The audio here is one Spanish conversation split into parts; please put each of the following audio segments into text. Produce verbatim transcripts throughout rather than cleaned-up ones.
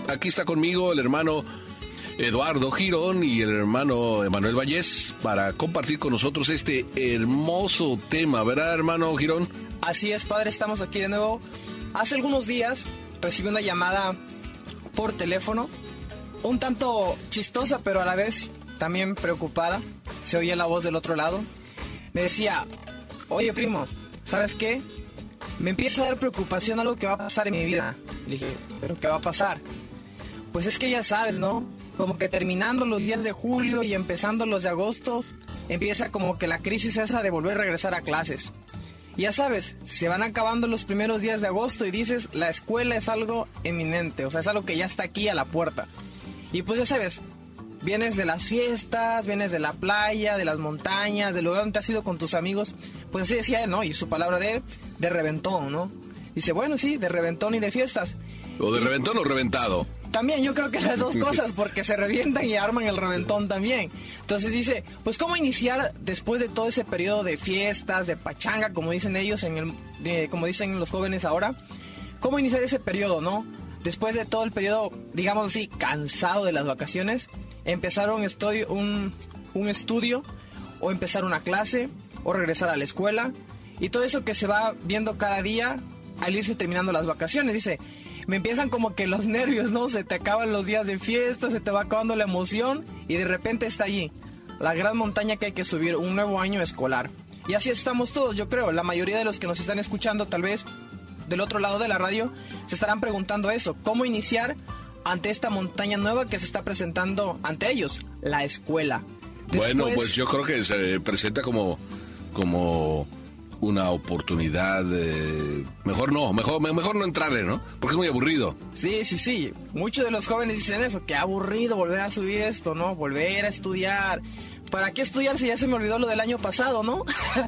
aquí está conmigo el hermano Eduardo Girón y el hermano Emanuel Vallés para compartir con nosotros este hermoso tema, ¿verdad, hermano Girón? Así es, padre, estamos aquí de nuevo. Hace algunos días recibí una llamada por teléfono, un tanto chistosa, pero a la vez también preocupada. Se oía la voz del otro lado. Me decía, oye, primo, ¿sabes qué? Me empieza a dar preocupación algo que va a pasar en mi vida. Le dije, ¿pero qué va a pasar? Pues es que ya sabes, ¿no? Como que terminando los días de julio y empezando los de agosto, empieza como que la crisis esa de volver a regresar a clases. Y ya sabes, se van acabando los primeros días de agosto y dices, la escuela es algo eminente, o sea, es algo que ya está aquí a la puerta. Y pues ya sabes, vienes de las fiestas, vienes de la playa, de las montañas, del lugar donde has ido con tus amigos, pues así decía él, ¿no? Y su palabra de, de reventón, ¿no? Dice, bueno, sí, de reventón y de fiestas. ¿O de reventón o reventado? También, yo creo que las dos cosas, porque se revientan y arman el reventón también. Entonces dice, pues cómo iniciar después de todo ese periodo de fiestas, de pachanga, como dicen ellos, en el, de, como dicen los jóvenes ahora, cómo iniciar ese periodo, ¿no? Después de todo el periodo, digamos así, cansado de las vacaciones, empezar un estudio, un, un estudio, o empezar una clase, o regresar a la escuela, y todo eso que se va viendo cada día al irse terminando las vacaciones. Dice, me empiezan como que los nervios, ¿no? Se te acaban los días de fiesta, se te va acabando la emoción y de repente está allí la gran montaña que hay que subir, un nuevo año escolar. Y así estamos todos, yo creo. La mayoría de los que nos están escuchando, tal vez del otro lado de la radio, se estarán preguntando eso. ¿Cómo iniciar ante esta montaña nueva que se está presentando ante ellos? La escuela. Después, bueno, pues yo creo que se presenta como... como... una oportunidad, eh, mejor no, mejor mejor no entrarle, ¿no? Porque es muy aburrido. Sí, sí, sí. Muchos de los jóvenes dicen eso, que aburrido volver a subir esto, ¿no? Volver a estudiar. ¿Para qué estudiar si ya se me olvidó lo del año pasado, no?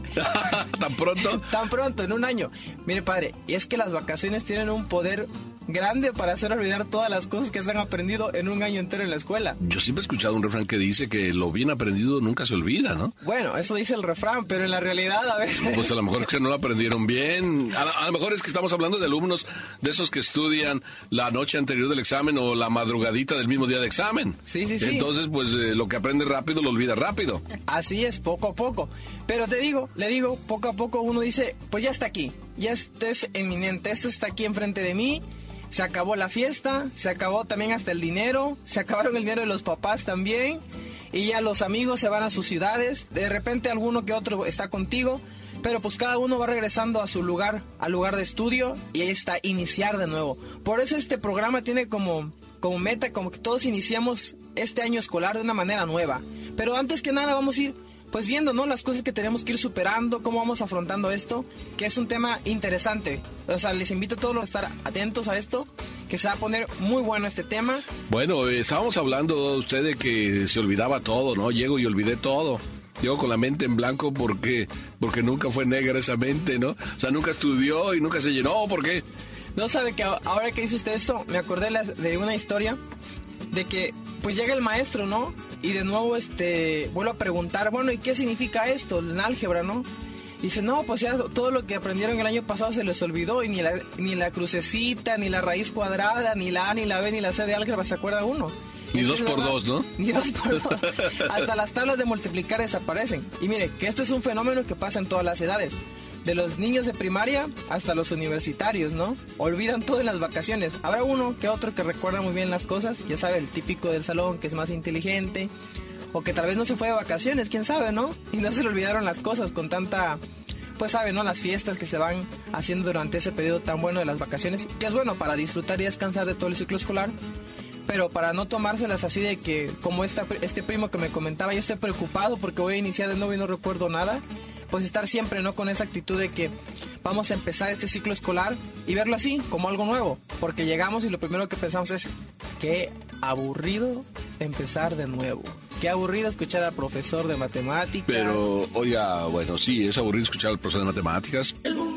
¿Tan pronto? Tan pronto, en un año. Mire, padre, es que las vacaciones tienen un poder grande para hacer olvidar todas las cosas que se han aprendido en un año entero en la escuela. Yo siempre he escuchado un refrán que dice que lo bien aprendido nunca se olvida, ¿no? Bueno, eso dice el refrán, pero en la realidad a veces... Pues a lo mejor es que no lo aprendieron bien. A, a lo mejor es que estamos hablando de alumnos de esos que estudian la noche anterior del examen o la madrugadita del mismo día de examen. Sí, sí, sí. Entonces, pues eh, lo que aprende rápido lo olvida rápido. Así es, poco a poco. Pero te digo, le digo, poco a poco uno dice, pues ya está aquí, ya esto es eminente, esto está aquí enfrente de mí. Se acabó la fiesta, se acabó también hasta el dinero, se acabaron el dinero de los papás también, y ya los amigos se van a sus ciudades, de repente alguno que otro está contigo, pero pues cada uno va regresando a su lugar, al lugar de estudio, y ahí está, iniciar de nuevo. Por eso este programa tiene como, como meta, como que todos iniciamos este año escolar de una manera nueva. Pero antes que nada vamos a ir pues viendo, ¿no? Las cosas que tenemos que ir superando, cómo vamos afrontando esto, que es un tema interesante. O sea, les invito a todos a estar atentos a esto, que se va a poner muy bueno este tema. Bueno, eh, estábamos hablando usted de que se olvidaba todo, ¿no? Llego y olvidé todo. Llego con la mente en blanco porque, porque nunca fue negra esa mente, ¿no? O sea, nunca estudió y nunca se llenó, ¿por qué? No sabe que ahora que dice usted eso, me acordé de una historia de que pues llega el maestro, ¿no? Y de nuevo este vuelvo a preguntar, bueno, ¿y qué significa esto? En álgebra, ¿no? Y dice, no, pues ya todo lo que aprendieron el año pasado se les olvidó, y ni la, ni la crucecita, ni la raíz cuadrada, ni la A, ni la B, ni la C de álgebra se acuerda uno. Ni dos por dos, ¿no? Ni dos por dos. Hasta las tablas de multiplicar desaparecen. Y mire, que esto es un fenómeno que pasa en todas las edades. De los niños de primaria hasta los universitarios, ¿no? Olvidan todo en las vacaciones. Habrá uno que otro que recuerda muy bien las cosas, ya sabe, el típico del salón que es más inteligente, o que tal vez no se fue de vacaciones, quién sabe, ¿no? Y no se le olvidaron las cosas con tanta, pues sabe, ¿no? Las fiestas que se van haciendo durante ese periodo tan bueno de las vacaciones, que es bueno para disfrutar y descansar de todo el ciclo escolar, pero para no tomárselas así de que, como esta, este primo que me comentaba, yo estoy preocupado porque voy a iniciar de nuevo y no recuerdo nada. Pues estar siempre, ¿no? Con esa actitud de que vamos a empezar este ciclo escolar y verlo así, como algo nuevo. Porque llegamos y lo primero que pensamos es, qué aburrido empezar de nuevo. Qué aburrido escuchar al profesor de matemáticas. Pero, oiga, bueno, sí, es aburrido escuchar al profesor de matemáticas. El mundo